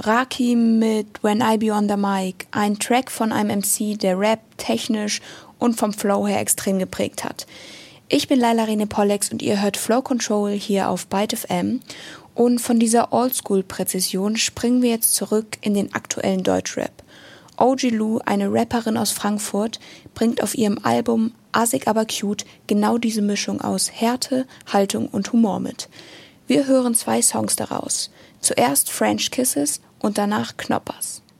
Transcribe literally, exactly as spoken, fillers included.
Raki mit When I Be On The Mic, ein Track von einem M C, der Rap technisch und vom Flow her extrem geprägt hat. Ich bin Laila Rene Pollex und ihr hört Flow Control hier auf Byte F M. Und von dieser Oldschool-Präzision springen wir jetzt zurück in den aktuellen Deutschrap. O G Lou, eine Rapperin aus Frankfurt, bringt auf ihrem Album Assig aber cute genau diese Mischung aus Härte, Haltung und Humor mit. Wir hören zwei Songs daraus. Zuerst French Kisses und danach Knoppers.